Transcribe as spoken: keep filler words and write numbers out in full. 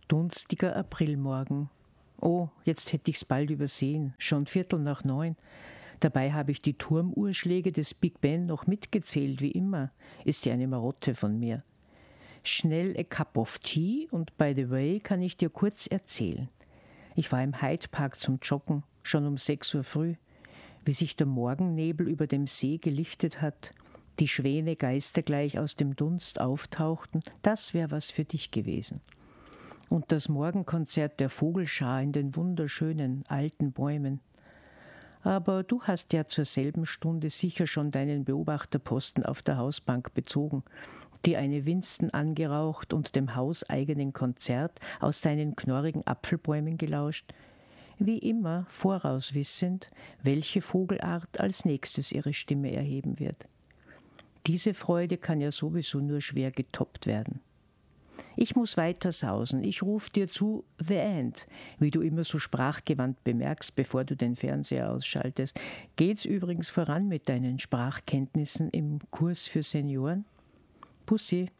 Dunstiger Aprilmorgen. Oh, jetzt hätte ich's bald übersehen. Schon Viertel nach neun. Dabei habe ich die Turmuhrschläge des Big Ben noch mitgezählt, wie immer. Ist ja eine Marotte von mir. Schnell a cup of tea und by the way kann ich dir kurz erzählen. Ich war im Hyde Park zum Joggen, schon um sechs Uhr früh. Wie sich der Morgennebel über dem See gelichtet hat, die Schwäne geistergleich aus dem Dunst auftauchten, das wäre was für dich gewesen. Und das Morgenkonzert der Vogelschar in den wunderschönen alten Bäumen. Aber du hast ja zur selben Stunde sicher schon deinen Beobachterposten auf der Hausbank bezogen, dir eine Winston angeraucht und dem hauseigenen Konzert aus deinen knorrigen Apfelbäumen gelauscht, wie immer vorauswissend, welche Vogelart als nächstes ihre Stimme erheben wird. Diese Freude kann ja sowieso nur schwer getoppt werden. Ich muss weiter sausen. Ich rufe dir zu The End, wie du immer so sprachgewandt bemerkst, bevor du den Fernseher ausschaltest. Geht's übrigens voran mit deinen Sprachkenntnissen im Kurs für Senioren? Pussy.